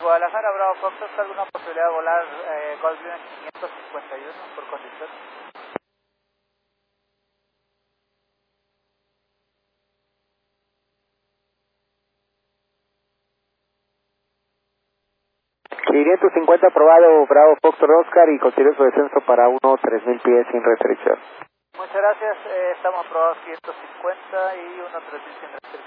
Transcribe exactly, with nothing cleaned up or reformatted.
Guadalajara, Bravo Fox, ¿es alguna posibilidad de volar eh, Goldwing quinientos cincuenta y uno por condición? quinientos cincuenta aprobado, Bravo Fox Oscar, y considero su descenso para uno tres mil pies sin restricción. Muchas gracias, eh, estamos aprobados quinientos cincuenta y uno tres mil sin restricción.